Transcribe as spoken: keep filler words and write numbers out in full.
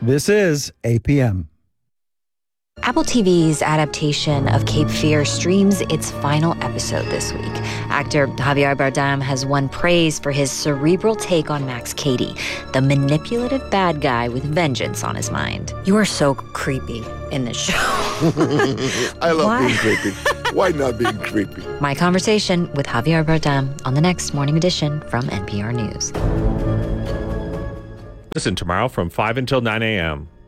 This is A P M. Apple T V's adaptation of Cape Fear streams its final episode this week. Actor Javier Bardem has won praise for his cerebral take on Max Cady, the manipulative bad guy with vengeance on his mind. You are so creepy in this show. I love Why? being creepy. Why not being creepy? My conversation with Javier Bardem on the next Morning Edition from N P R News. Listen tomorrow from five until nine a.m.